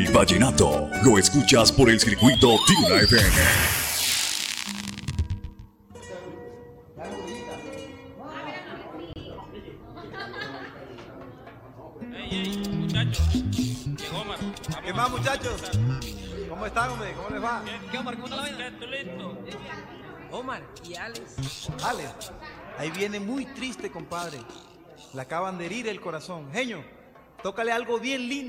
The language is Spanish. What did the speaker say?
El vallenato lo escuchas por el circuito Tuna FM. Muchachos, llegó Omar. ¿Qué más, muchachos? ¿Cómo están, hombre? ¿Cómo les va? ¿Qué, Omar? ¿Cómo está la vaina? ¿Estoy listo? Omar y Alex. Alex, ahí viene muy triste, compadre. Le acaban de herir el corazón. Genio, tócale algo bien lindo.